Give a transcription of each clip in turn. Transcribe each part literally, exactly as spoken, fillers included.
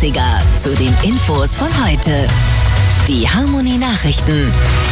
achtziger zu den Infos von heute. Die Harmony Nachrichten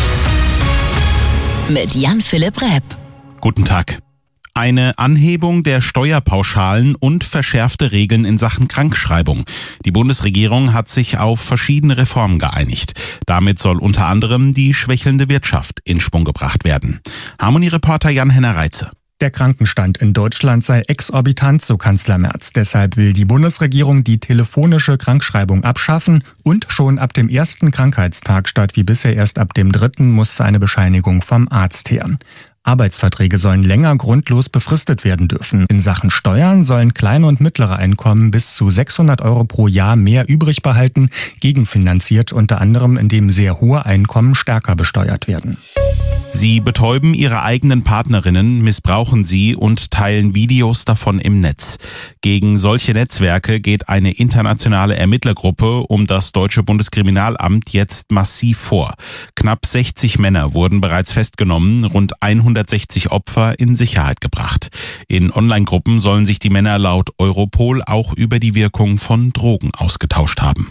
mit Jan-Philipp Repp. Guten Tag. Eine Anhebung der Steuerpauschalen und verschärfte Regeln in Sachen Krankschreibung. Die Bundesregierung hat sich auf verschiedene Reformen geeinigt. Damit soll unter anderem die schwächelnde Wirtschaft in Schwung gebracht werden. Harmony-Reporter Jan-Henner Reitze. Der Krankenstand in Deutschland sei exorbitant, so Kanzler Merz. Deshalb will die Bundesregierung die telefonische Krankschreibung abschaffen und schon ab dem ersten Krankheitstag statt wie bisher erst ab dem dritten muss eine Bescheinigung vom Arzt her. Arbeitsverträge sollen länger grundlos befristet werden dürfen. In Sachen Steuern sollen kleine und mittlere Einkommen bis zu sechshundert Euro pro Jahr mehr übrig behalten, gegenfinanziert unter anderem, indem sehr hohe Einkommen stärker besteuert werden. Sie betäuben ihre eigenen Partnerinnen, missbrauchen sie und teilen Videos davon im Netz. Gegen solche Netzwerke geht eine internationale Ermittlergruppe um das deutsche Bundeskriminalamt jetzt massiv vor. Knapp sechzig Männer wurden bereits festgenommen, rund hundertsechzig Opfer in Sicherheit gebracht. In Online-Gruppen sollen sich die Männer laut Europol auch über die Wirkung von Drogen ausgetauscht haben.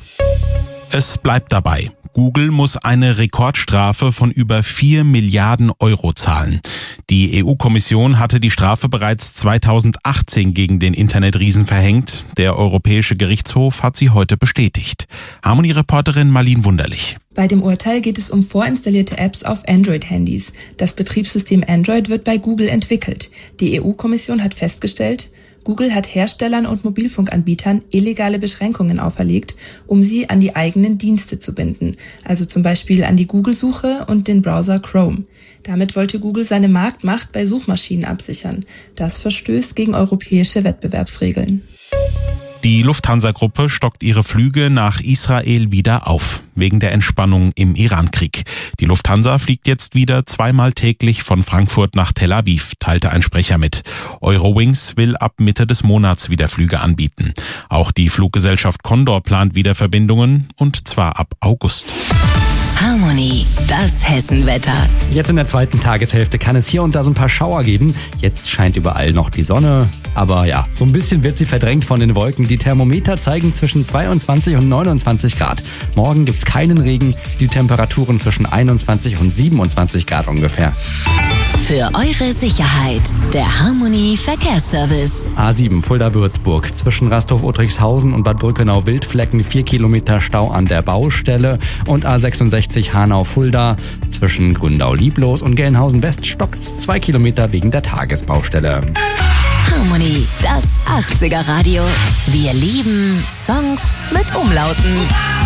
Es bleibt dabei. Google muss eine Rekordstrafe von über vier Milliarden Euro zahlen. Die E U-Kommission hatte die Strafe bereits zweitausendachtzehn gegen den Internetriesen verhängt. Der Europäische Gerichtshof hat sie heute bestätigt. Harmony-Reporterin Marlene Wunderlich. Bei dem Urteil geht es um vorinstallierte Apps auf Android-Handys. Das Betriebssystem Android wird bei Google entwickelt. Die E U-Kommission hat festgestellt, Google hat Herstellern und Mobilfunkanbietern illegale Beschränkungen auferlegt, um sie an die eigenen Dienste zu binden, also zum Beispiel an die Google-Suche und den Browser Chrome. Damit wollte Google seine Marktmacht bei Suchmaschinen absichern. Das verstößt gegen europäische Wettbewerbsregeln. Die Lufthansa-Gruppe stockt ihre Flüge nach Israel wieder auf, wegen der Entspannung im Iran-Krieg. Die Lufthansa fliegt jetzt wieder zweimal täglich von Frankfurt nach Tel Aviv, teilte ein Sprecher mit. Eurowings will ab Mitte des Monats wieder Flüge anbieten. Auch die Fluggesellschaft Condor plant wieder Verbindungen, und zwar ab August. Harmony, das Hessenwetter. Jetzt in der zweiten Tageshälfte kann es hier und da so ein paar Schauer geben. Jetzt scheint überall noch die Sonne. Aber ja, so ein bisschen wird sie verdrängt von den Wolken. Die Thermometer zeigen zwischen zweiundzwanzig und neunundzwanzig Grad. Morgen gibt's keinen Regen. Die Temperaturen zwischen einundzwanzig und siebenundzwanzig Grad ungefähr. Für eure Sicherheit, der Harmony Verkehrsservice. A sieben Fulda-Würzburg. Zwischen Rasthof-Uttrichshausen und Bad Brückenau-Wildflecken vier Kilometer Stau an der Baustelle. Und A sechsundsechzig Hanau-Fulda. Zwischen Gründau-Lieblos und Gelnhausen-West stockt's zwei Kilometer wegen der Tagesbaustelle. Harmony, das achtziger Radio. Wir lieben Songs mit Umlauten.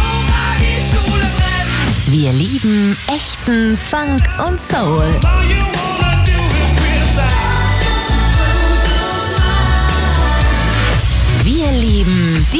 Wir lieben echten Funk und Soul.